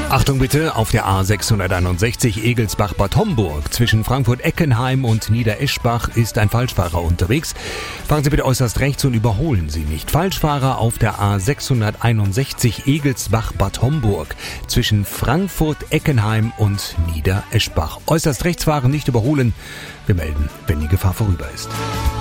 Achtung bitte, auf der A661 Egelsbach-Bad Homburg zwischen Frankfurt-Eckenheim und Niedereschbach ist ein Falschfahrer unterwegs. Fahren Sie bitte äußerst rechts und überholen Sie nicht. Falschfahrer auf der A661 Egelsbach-Bad Homburg zwischen Frankfurt-Eckenheim und Niedereschbach. Äußerst rechts fahren, nicht überholen. Wir melden, wenn die Gefahr vorüber ist.